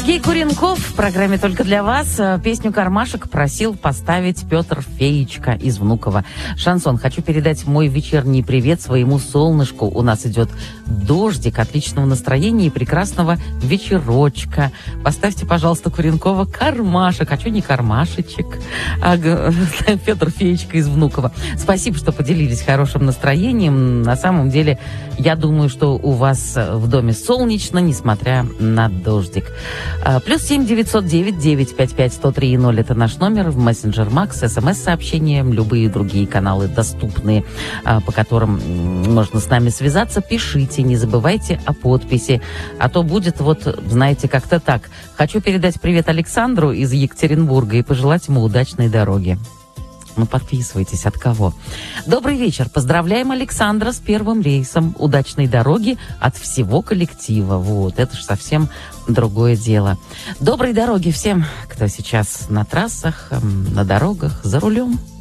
Сергей Куренков в программе «Только для вас». Песню «Кармашек» просил поставить Петр Феечка из Внуково. Шансон. Хочу передать мой вечерний привет своему солнышку. У нас идет дождик, отличного настроения и прекрасного вечерочка. Поставьте, пожалуйста, Куренкова «Кармашек». А что не «Кармашечек»? Петр Феечка из Внуково. Спасибо, что поделились хорошим настроением. На самом деле, я думаю, что у вас в доме солнечно, несмотря на дождик. +7 909 955 103 0 это наш номер. В мессенджер Макс, смс-сообщения, любые другие каналы доступные, по которым можно с нами связаться. Пишите, не забывайте о подписи. А то будет, вот, знаете, как-то так. Хочу передать привет Александру из Екатеринбурга и пожелать ему удачной дороги. Ну, подписывайтесь. От кого? Добрый вечер. Поздравляем Александра с первым рейсом. Удачной дороги от всего коллектива. Вот, это же совсем другое дело. Доброй дороги всем, кто сейчас на трассах, на дорогах, за рулем.